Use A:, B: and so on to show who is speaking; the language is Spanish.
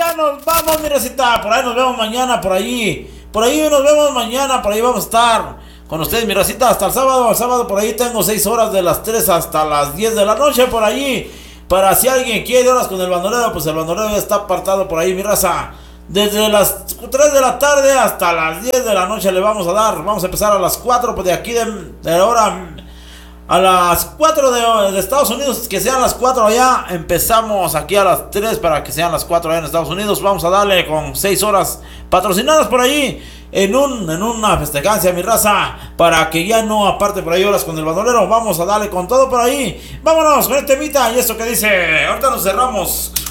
A: ya nos vamos, mi racita. Por ahí nos vemos mañana, por ahí nos vemos mañana, por ahí vamos a estar con ustedes, mi racita, hasta el sábado. El sábado por ahí tengo 6 horas de las 3 hasta las 10 de la noche por ahí. Para si alguien quiere horas con el bandolero, pues el bandolero ya está apartado por ahí, mi raza. Desde las 3 de la tarde hasta las 10 de la noche le vamos a dar. Vamos a empezar a las 4, pues de aquí de hora a las 4 de Estados Unidos, que sean las 4 allá. Empezamos aquí a las 3 para que sean las 4 allá en Estados Unidos. Vamos a darle con 6 horas patrocinadas por ahí en una festejancia, mi raza, para que ya no aparte por ahí horas con el bandolero. Vamos a darle con todo por ahí. Vámonos con este temita y esto que dice. Ahorita nos cerramos